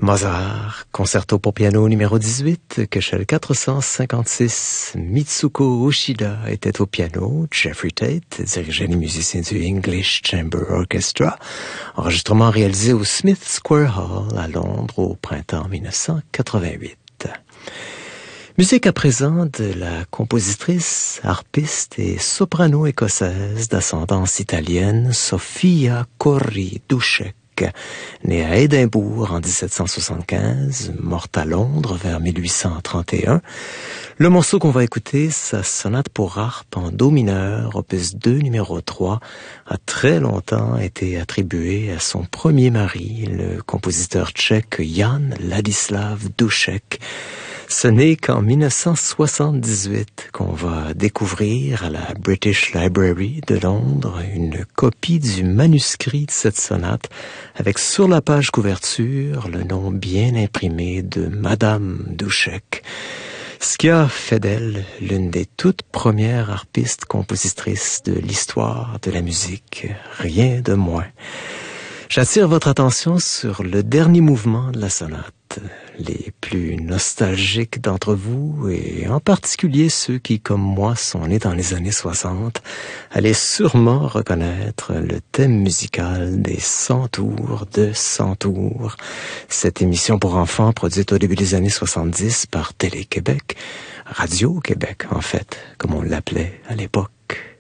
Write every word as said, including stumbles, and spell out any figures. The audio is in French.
Mozart, concerto pour piano numéro dix-huit, Köchel quatre cent cinquante-six, Mitsuko Oshida était au piano, Jeffrey Tate dirigeait les musiciens du English Chamber Orchestra, enregistrement réalisé au Smith Square Hall à Londres au printemps dix-neuf cent quatre-vingt-huit. Musique à présent de la compositrice, harpiste et soprano écossaise d'ascendance italienne Sofia Corri-Duszek, née à Édimbourg en dix-sept cent soixante-quinze, morte à Londres vers mille huit cent trente et un. Le morceau qu'on va écouter, sa sonate pour harpe en do mineur, opus deux numéro trois, a très longtemps été attribué à son premier mari, le compositeur tchèque Jan Ladislav Dušek. Ce n'est qu'en dix-neuf cent soixante-dix-huit qu'on va découvrir à la British Library de Londres une copie du manuscrit de cette sonate avec sur la page couverture le nom bien imprimé de Madame Dušek, ce qui a fait d'elle l'une des toutes premières harpistes compositrices de l'histoire de la musique, rien de moins. J'attire votre attention sur le dernier mouvement de la sonate. Les plus nostalgiques d'entre vous, et en particulier ceux qui, comme moi, sont nés dans les années soixante, allaient sûrement reconnaître le thème musical des cent tours de cent tours. Cette émission pour enfants produite au début des années soixante-dix par Télé-Québec, Radio-Québec en fait, comme on l'appelait à l'époque.